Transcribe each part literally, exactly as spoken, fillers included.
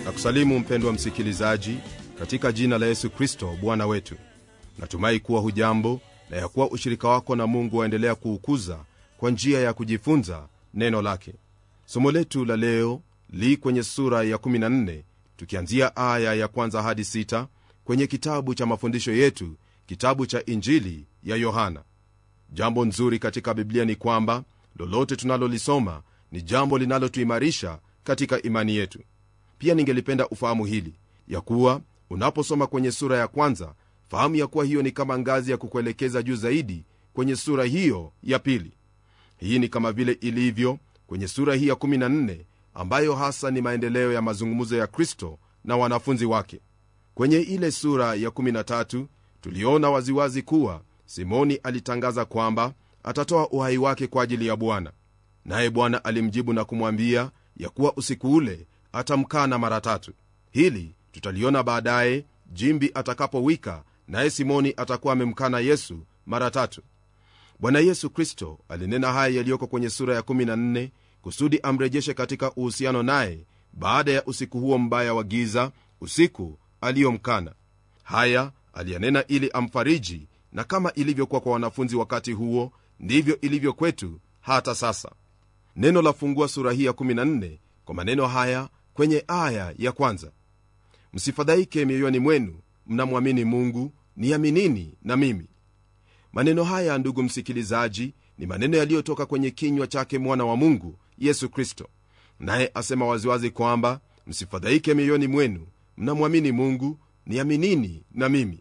na kusalimu mpendwa msikilizaji katika jina la Yesu Kristo Bwana wetu. Natumai kuwa hujambo na ya kuwa ushirika wako na Mungu waendelea kuukuza kwa njia ya kujifunza neno lake. Somo letu la leo li kwenye sura ya kumi na nne tukianzia aya ya kwanza hadi sita kwenye kitabu cha mafundisho yetu, kitabu cha Injili ya Yohana. Jambo nzuri katika Biblia ni kwamba lolote tunalolisoma ni jambo linalotuimarisha katika imani yetu. Pia ningelipenda ufahamu hili ya kuwa unaposoma kwenye sura ya kwanza, fahamu ya kuwa hiyo ni kama ngazi ya kukuelekeza juu zaidi kwenye sura hiyo ya pili. Hii ni kama vile ilivyo kwenye sura hii ya kumi na nne ambayo hasa ni maendeleo ya mazungumzo ya Kristo na wanafunzi wake. Kwenye ile sura ya kumi na tatu tuliona waziwazi kuwa Simoni alitangaza kwamba atatoa uhai wake kwa ajili ya Bwana. Naye Bwana alimjibu na kumwambia ya kuwa usiku ule atamkana mara tatu. Hili tutaliona baadaye jimbi atakapowika, naye Simoni atakuwa amemkana Yesu mara tatu. Bwana Yesu Kristo alinena haya yaliyoko kwenye sura ya kumi na nne kusudi amrejeshe katika uhusiano naye baada ya usiku huo mbaya wa giza, usiku aliyomkana. Haya aliyanena ili amfariji, na kama ilivyokuwa kwa wanafunzi wakati huo, ndivyo ilivyo kwetu hata sasa. Neno la fungua sura hii ya kumi na nne kwa maneno haya kwenye aya ya kwanza: msifadhaike mioyoni mwenu, mnamwamini Mungu, niaminini na mimi. Maneno haya, ndugu msikilizaji, ni maneno yaliyotoka kwenye kinywa chake mwana wa Mungu Yesu Kristo, naye asema waziwazi kwamba msifadhaike mioyoni mwenu, mnamwamini Mungu, niaminini na mimi.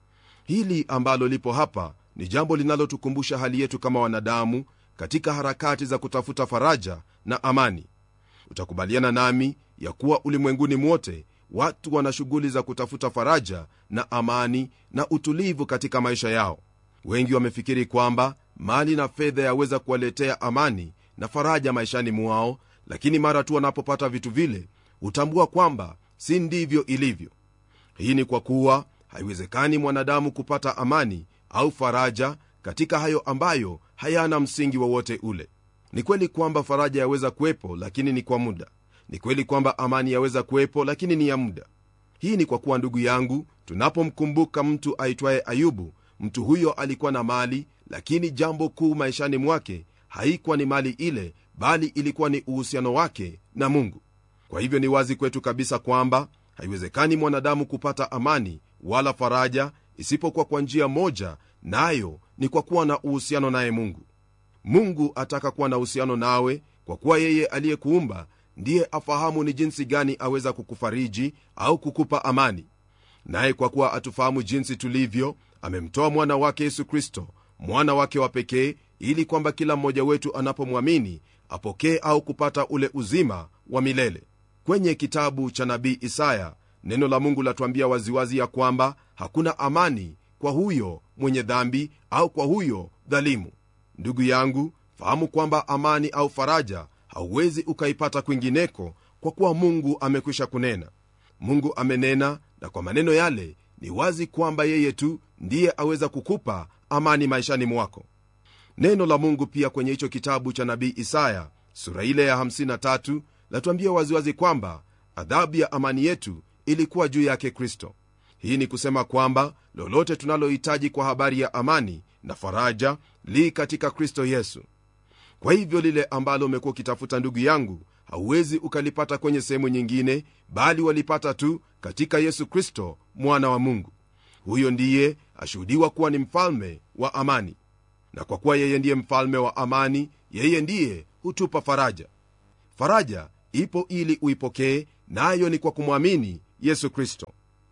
Hili ambalo lipo hapa ni jambo linalotukumbusha hali yetu kama wanadamu katika harakati za kutafuta faraja na amani. Utakubaliana nami ya kuwa ulimwenguni mwote watu wana shughuli za kutafuta faraja na amani na utulivu katika maisha yao. Wengi wamefikiri kwamba mali na fedha yaweza kuwaletea amani na faraja maishani mwao, lakini mara tu wanapopata vitu vile utambua kwamba si ndivyo ilivyo. Hii ni kwa kuwa haiwezekani mwanadamu kupata amani au faraja katika hayo ambayo hayana msingi wowote ule. Ni kweli kwamba faraja yaweza kuwepo, lakini ni kwa muda. Ni kweli kwamba amani yaweza kuwepo, lakini ni ya muda. Hii ni kwa kuwa, ndugu yangu, tunapomkumbuka mtu aitwaye Ayubu, mtu huyo alikuwa na mali, lakini jambo kuu maishani mwake haikuwa ni mali ile, bali ilikuwa ni uhusiano wake na Mungu. Kwa hivyo ni wazi kwetu kabisa kwamba haiwezekani mwanadamu kupata amani wala faraja isipokuwa kwa njia moja, nayo ni kwa kuwa na uhusiano naye Mungu. Mungu ataka kuwa na uhusiano nawe kwa kuwa yeye aliyekuumba ndiye afahamu ni jinsi gani aweza kukufariji au kukupa amani. Naye kwa kuwa atufahamu jinsi tulivyo, amemtoa mwana wake Yesu Kristo, mwana wake wa pekee, ili kwamba kila mmoja wetu anapomwamini apokee au kupata ule uzima wa milele. Kwenye kitabu cha nabii Isaya, neno la Mungu latuambia waziwazi ya kwamba hakuna amani kwa huyo mwenye dhambi au kwa huyo dhalimu. Ndugu yangu, fahamu kwamba amani au faraja hauwezi ukaipata kwingineko, kwa kuwa Mungu amekwisha kunena. Mungu amenena, na kwa maneno yale ni wazi kwamba yeye tu ndiye aweza kukupa amani maishani mwako. Neno la Mungu pia kwenye hicho kitabu cha nabii Isaya sura ile ya hamsini na tatu latuambia waziwazi kwamba adhabu ya amani yetu ilikuwa juu yake Kristo. Hii ni kusema kwamba lolote tunalohitaji kwa habari ya amani na faraja li katika Kristo Yesu. Kwa hivyo lile ambalo umekuwa ukitafuta, ndugu yangu, hauwezi ukalipata kwenye sehemu nyingine, bali walipata tu katika Yesu Kristo mwana wa Mungu. Huyo ndiye ashuhudiwa kuwa ni mfalme wa amani, na kwa kuwa yeye ndiye mfalme wa amani, yeye ndiye hutupa faraja. Faraja ipo ili uipokee, nayo ni kwa kumwamini Yesu Kristo.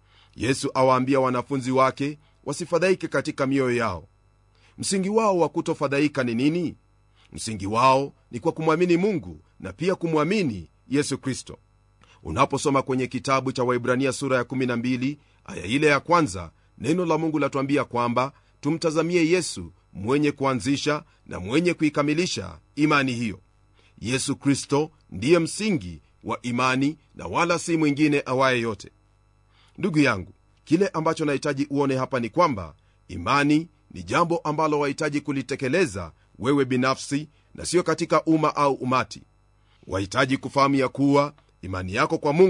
Yesu awaambia wanafunzi wake wasifadhaike katika mioyo yao. Msingi wao wa kutofadhaika ni nini? Msingi wao ni kwa kumwamini Mungu na pia kumwamini Yesu Kristo. Unaposoma kwenye kitabu cha Waibrania sura ya kumi na mbili aya ile ya kwanza, neno la Mungu latuambia kwamba tumtazamie Yesu, mwenye kuanzisha na mwenye kuikamilisha imani hiyo. Yesu Kristo ndiye msingi wa imani na wala si mwingine awaye yote. Ndugu yangu, kile ambacho nahitaji uone hapa ni kwamba imani ni jambo ambalo wahitaji kulitekeleza wewe binafsi na sio katika umma au umati. Wahitaji kufahamu ya kuwa imani yako kwa Mungu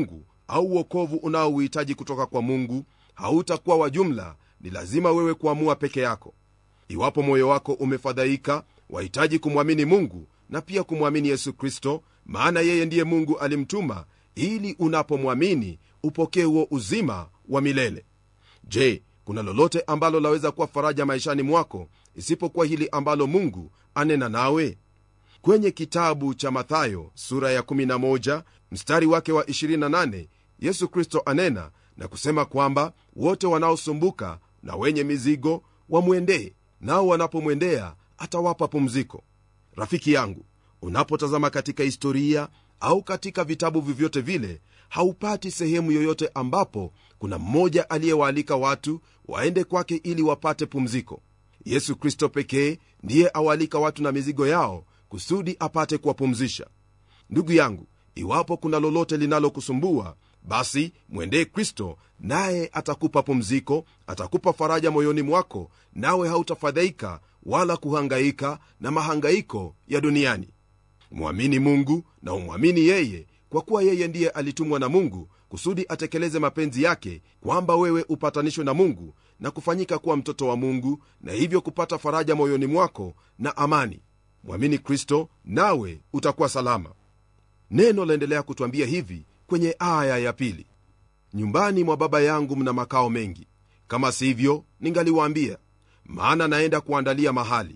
au wokovu unaouhitaji kutoka kwa Mungu hautakuwa wa jumla, ni lazima wewe kuamua peke yako. Iwapo moyo wako umefadhaika, wahitaji kumwamini Mungu na pia kumwamini Yesu Kristo, maana yeye ndiye Mungu alimtuma ili unapomwamini upokee huo uzima wa milele. Je, kuna lolote ambalo laweza kuwa faraja maishani mwako isipokuwa hili ambalo Mungu anena nawe? Kwenye kitabu cha Mathayo sura ya kumi na moja mstari wake wa ishirini na nane, Yesu Kristo anena na kusema kwamba wote wanaosumbuka na wenye mizigo wamwendee, nao wanapomwendea atawapa pumziko. Rafiki yangu, unapotazama katika historia au katika vitabu vyovyote vile, haupati sehemu yoyote ambapo kuna mmoja aliyewaalika watu waende kwake ili wapate pumziko. Yesu Kristo pekee ndiye awaalika watu na mizigo yao kusudi apate kuwapumzisha. Ndugu yangu, iwapo kuna lolote linalokusumbua, basi mwendee Kristo, naye atakupa pumziko, atakupa faraja moyoni mwako, nawe hautafadhaika wala kuhangaika na mahangaiko ya duniani. Mwamini Mungu na umwamini yeye, kwa kuwa yeye ndiye alitumwa na Mungu kusudi atekeleze mapenzi yake, kwamba wewe upatanishwe na Mungu na kufanyika kuwa mtoto wa Mungu, na hivyo kupata faraja moyoni mwako na amani. Mwamini Kristo nawe utakuwa salama. Neno laendelea kutuambia hivi kwenye aya ya pili: nyumbani mwa Baba yangu mna makao mengi, kama sivyo ningaliwaambia, maana naenda kuandalia mahali.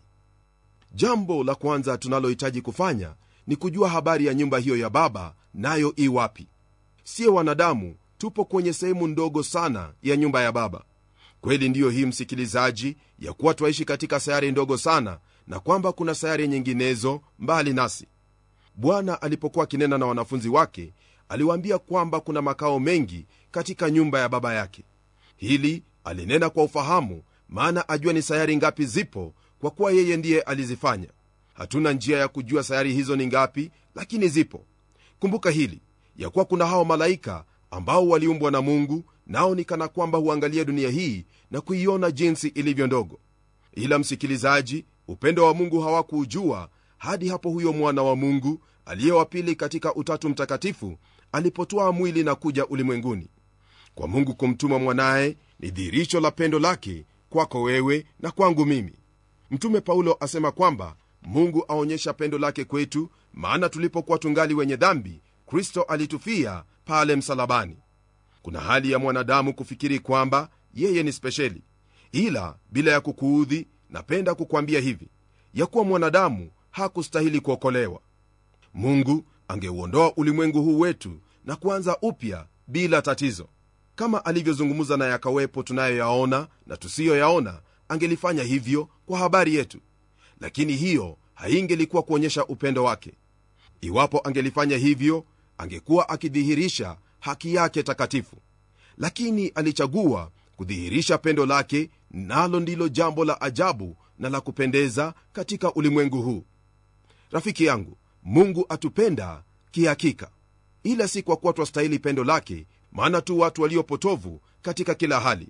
Jambo la kwanza tunalohitaji kufanya ni kujua habari ya nyumba hiyo ya Baba, nayo i wapi. Sio wanadamu, tupo kwenye sehemu ndogo sana ya nyumba ya Baba. Kweli ndiyo hii, msikilizaji, ya kuwa twaishi katika sayari ndogo sana, na kwamba kuna sayari nyinginezo mbali nasi. Bwana alipokuwa akinena na wanafunzi wake, aliwaambia kwamba kuna makao mengi katika nyumba ya Baba yake. Hili alinena kwa ufahamu, maana ajua ni sayari ngapi zipo, kwa kuwa yeye ndiye alizifanya. Hatuna njia ya kujua sayari hizo ni ngapi, lakini zipo. Kumbuka hili, ya kuwa kuna hao malaika ambao waliumbwa na Mungu, nao ni kana kwamba huangalia dunia hii na kuiona jinsi ilivyo ndogo. Ila msikilizaji, upendo wa Mungu hawakuujua hadi hapo huyo mwana wa Mungu aliye wa pili katika Utatu Mtakatifu alipotoa mwili na kuja ulimwenguni. Kwa Mungu kumtuma mwanaye ni dhihirisho la pendo lake kwako wewe na kwangu mimi. Mtume Paulo asema kwamba Mungu aonyesha pendo lake kwetu, maana tulipokuwa tungali wenye dhambi, Kristo alitufia pale msalabani. Kuna hali ya mwanadamu kufikiri kwamba yeye ni spesheli, ila bila ya kukuudhi, napenda kukwambia hivi, ya kuwa mwanadamu hakustahili kuokolewa. Mungu angeuondoa ulimwengu huu wetu na kuanza upya bila tatizo. Kama alivyozungumza na yakawepo tunayoyaona na tusiyoyaona, angelifanya hivyo kwa habari yetu, lakini hiyo haingelikuwa kuonyesha upendo wake. Iwapo angelifanya hivyo, angekuwa akidhihirisha haki yake takatifu, lakini alichagua kudhihirisha pendo lake, nalo ndilo jambo la ajabu na la kupendeza katika ulimwengu huu. Rafiki yangu, Mungu atupenda kihakika, ila si kwa kuwa twastahili pendo lake, maana tu watu waliopotovu katika kila hali.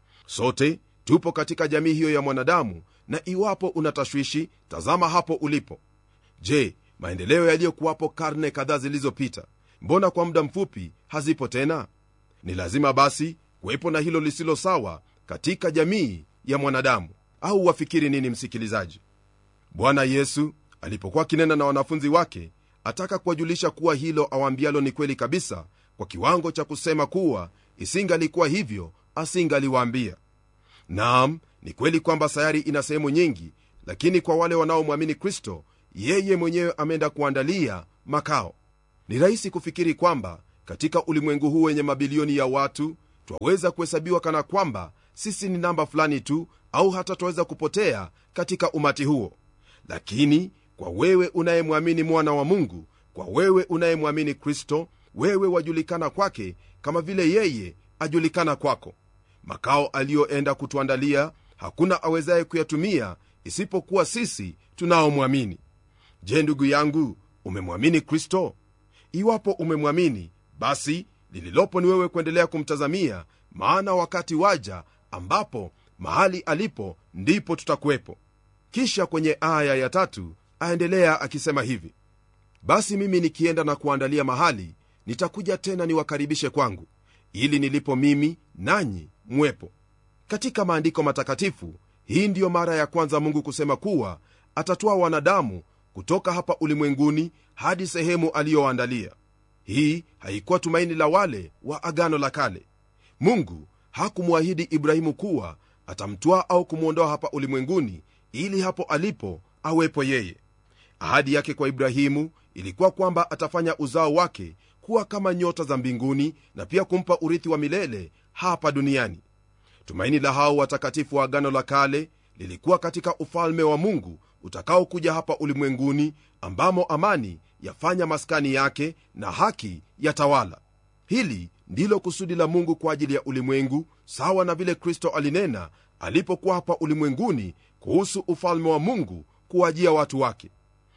Sote tupo katika jamii hiyo ya mwanadamu, na iwapo unatashwishi, tazama hapo ulipo. Je, maendeleo yaliyokuwapo karne kadhaa zilizopita, mbona kwa muda mfupi hazipo tena? Ni lazima basi kuwepo na hilo lisilo sawa katika jamii ya mwanadamu. Au wafikiri nini, msikilizaji? Bwana Yesu alipokuwa kinena na wanafunzi wake, ataka kuwajulisha kuwa hilo awaambialo ni kweli kabisa, kwa kiwango cha kusema kuwa isingalikuwa hivyo asingaliwaambia. Naam, ni kweli kwamba sayari ina sehemu nyingi, lakini kwa wale wanaomwamini Kristo, yeye mwenyewe ameenda kuandalia makao. Ni rahisi kufikiri kwamba katika ulimwengu huu wenye mabilioni ya watu, twaweza kuhesabiwa kana kwamba sisi ni namba fulani tu, au hata twaweza kupotea katika umati huo. Lakini kwa wewe unayemwamini mwana wa Mungu, kwa wewe unayemwamini Kristo, wewe wajulikana kwake kama vile yeye ajulikana kwako. Makao aliyoenda kutuandalia hakuna awezaye kuyatumia isipokuwa sisi tunaomwamini. Je, ndugu yangu, umemwamini Kristo? Iwapo umemwamini, basi lililopo ni wewe kuendelea kumtazamia, maana wakati waja ambapo mahali alipo ndipo tutakuwepo. Kisha kwenye aya ya tatu aendelea akisema hivi: basi mimi nikienda na kuandalia mahali, nitakuja tena niwakaribishe kwangu, ili nilipo mimi nanyi mwepo. Katika maandiko matakatifu, hii ndiyo mara ya kwanza Mungu kusema kuwa atatoa wanadamu kutoka hapa ulimwenguni hadi sehemu aliyoandalia. Hii haikuwa tumaini la wale wa Agano la Kale. Mungu hakumwahidi Ibrahimu kuwa atamtwaa au kumwondoa hapa ulimwenguni ili hapo alipo awepo yeye. Ahadi yake kwa Ibrahimu ilikuwa kwamba atafanya uzao wake kuwa kama nyota za mbinguni na pia kumpa urithi wa milele hapa duniani. Tumaini la hao watakatifu wa Agano la Kale lilikuwa katika ufalme wa Mungu utakaokuja hapa ulimwenguni, ambamo amani yafanya maskani yake na haki yatawala. Hili ndilo kusudi la Mungu kwa ajili ya ulimwengu, sawa na vile Kristo alinena alipokuwa hapa ulimwenguni kuhusu ufalme wa Mungu kuwajia watu wake.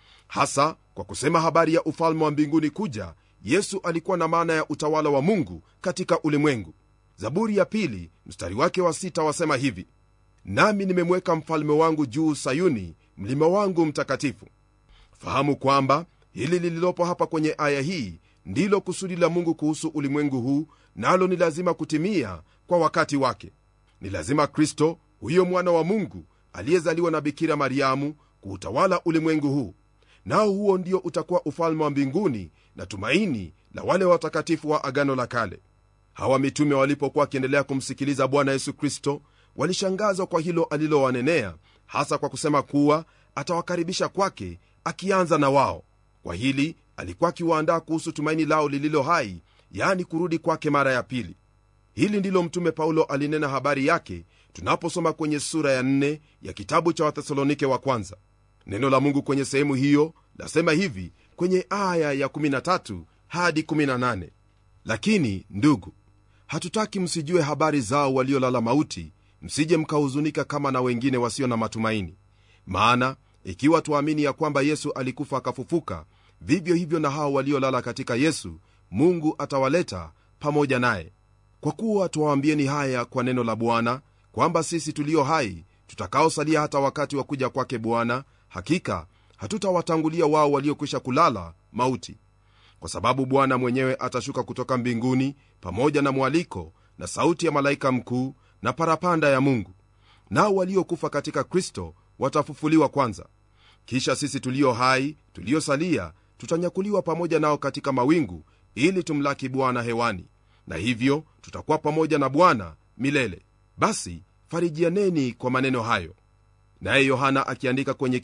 Hasa kwa kusema habari ya ufalme wa mbinguni kuja, Yesu alikuwa na maana ya utawala wa Mungu katika ulimwengu. Zaburi ya pili mstari wake wa sita wasema hivi: nami nimemweka mfalme wangu juu Sayuni, mlima wangu mtakatifu. Fahamu kwamba hili lililopo hapa kwenye aya hii ndilo kusudi la Mungu kuhusu ulimwengu huu, nalo ni lazima kutimia kwa wakati wake. Ni lazima Kristo, huyo mwana wa Mungu aliyezaliwa na Bikira Mariamu, kuutawala ulimwengu huu, nao huo ndio utakuwa ufalme wa mbinguni na tumaini la wale watakatifu wa Agano la Kale. Hawa mitume walipokuwa wakiendelea kumsikiliza Bwana Yesu Kristo, walishangazwa kwa hilo alilowanenea, hasa kwa kusema kuwa atawakaribisha kwake, akianza na wao. Kwa hili alikuwa akiwaandaa kuhusu tumaini lao lililo hai, yaani kurudi kwake mara ya pili. Hili ndilo mtume Paulo alinena habari yake tunaposoma kwenye sura ya nne ya kitabu cha Wathesalonike wa kwanza. Neno la Mungu kwenye sehemu hiyo lasema hivi kwenye aya ya kumi na tatu hadi kumi na nane: lakini ndugu, hatutaki msijue habari zao waliolala mauti, msije mkahuzunika kama na wengine wasio na matumaini. Maana ikiwa tuamini ya kwamba Yesu alikufa akafufuka, vivyo hivyo na hao waliolala katika Yesu Mungu atawaleta pamoja naye. Kwa kuwa tuwaambieni haya kwa neno la Bwana, kwamba sisi tulio hai tutakaosalia hata wakati wa kuja kwake Bwana, hakika hatutawatangulia wao waliokwisha kulala mauti. Kwa sababu Bwana mwenyewe atashuka kutoka mbinguni pamoja na mwaliko na sauti ya malaika mkuu na parapanda ya Mungu, nao waliokufa katika Kristo watafufuliwa kwanza. Kisha sisi tulio hai tuliosalia tutanyakuliwa pamoja nao katika mawingu, ili tumlaki Bwana hewani, na hivyo tutakuwa pamoja na Bwana milele. Basi farijianeni kwa maneno hayo. Naye Yohana akiandika kwenye